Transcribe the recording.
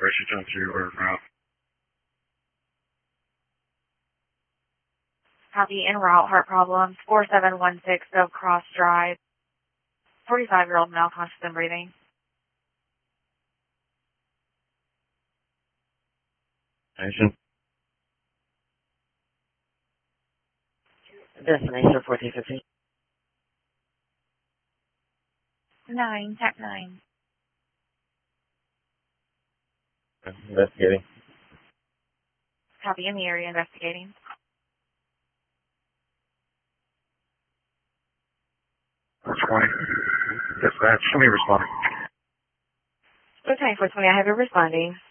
operation jump through or route. Copy, en route, heart problems, 4716 Dove Cross Drive. 45-year-old male, conscious and breathing. Destination 1415. 9, TAC 9. Investigating. Copy, in the area, investigating. That's 20. Dispatch, show me responding. Okay, 420, I have you responding.